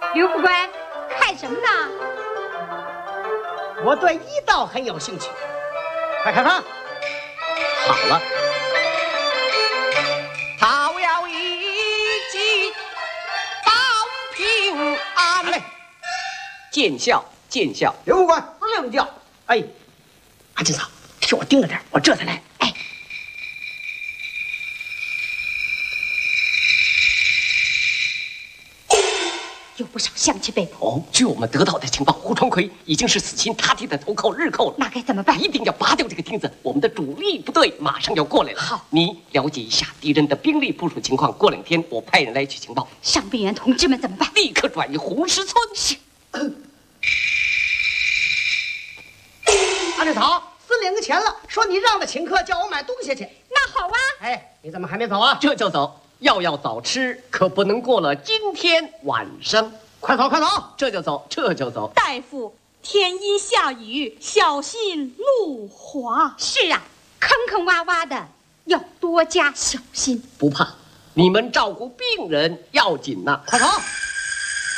刘副官，看什么呢？ 我对医道很有兴趣，快看看。 好了， 桃要一计保平安。 来， 见笑见笑。 刘副官， 司令叫。 哎，阿金嫂，替我盯着点，我这才来。哎， 有不少乡亲被捕， 哦，据我们得到的情报，胡传奎已经是死心塌地的投靠日寇了。 那该怎么办？ 一定要拔掉这个钉子，我们的主力部队马上要过来了。 好， 你了解一下敌人的兵力部署情况，过2天我派人来取情报。 伤病员同志们怎么办？ 立刻转移红石村。是。 阿金嫂，司令前了，说你让着请客，叫我买东西去。 那好啊。 哎，你怎么还没走啊？ 这就走，要早吃，可不能过了今天晚上。 快走，快走！ 这就走，这就走。 大夫，天阴下雨，小心路滑。 是啊，坑坑洼洼的，要多加小心。 不怕，你们照顾病人要紧呐。 快走！